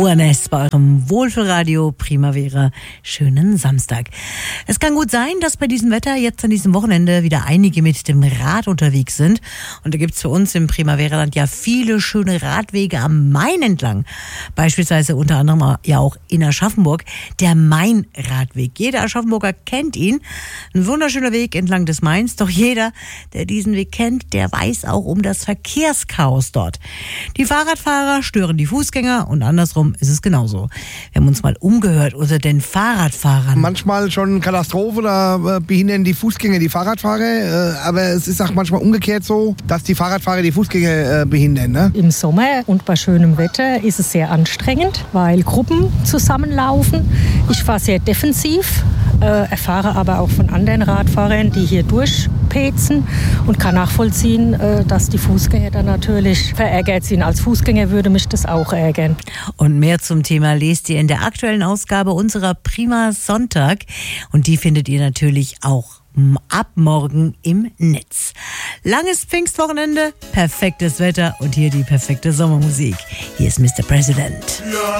Ruhrnest bei eurem Wohlfühlradio Primavera. Schönen Samstag. Es kann gut sein, dass bei diesem Wetter jetzt an diesem Wochenende wieder einige mit dem Rad unterwegs sind. Und da gibt's für uns im Primavera-Land ja viele schöne Radwege am Main entlang. Beispielsweise unter anderem ja auch in Aschaffenburg der Main-Radweg. Jeder Aschaffenburger kennt ihn. Ein wunderschöner Weg entlang des Mains. Doch jeder, der diesen Weg kennt, der weiß auch um das Verkehrschaos dort. Die Fahrradfahrer stören die Fußgänger und andersrum ist es genauso. Wir haben uns mal umgehört unter den Fahrradfahrern. Manchmal schon Katastrophe, da behindern die Fußgänger die Fahrradfahrer. Aber es ist auch manchmal umgekehrt so, dass die Fahrradfahrer die Fußgänger behindern. Ne? Im Sommer und bei schönem Wetter ist es sehr anstrengend, weil Gruppen zusammenlaufen. Ich fahre sehr defensiv, erfahre aber auch von anderen Radfahrern, die hier durchpetzen und kann nachvollziehen, dass die Fußgänger dann natürlich verärgert sind. Als Fußgänger würde mich das auch ärgern. Und mehr zum Thema lest ihr in der aktuellen Ausgabe unserer Prima Sonntag. Und die findet ihr natürlich auch ab morgen im Netz. Langes Pfingstwochenende, perfektes Wetter und hier die perfekte Sommermusik. Hier ist Mr. President.